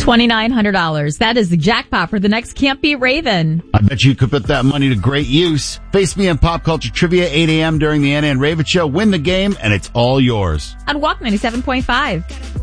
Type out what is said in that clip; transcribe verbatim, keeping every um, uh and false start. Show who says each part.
Speaker 1: twenty-nine hundred dollars. That is the jackpot for the next Can't Beat Raven.
Speaker 2: I bet you could put that money to great use. Face me in Pop Culture Trivia, eight a.m. during the Anna and Raven Show. Win the game, and it's all yours.
Speaker 1: On Walk ninety-seven point five.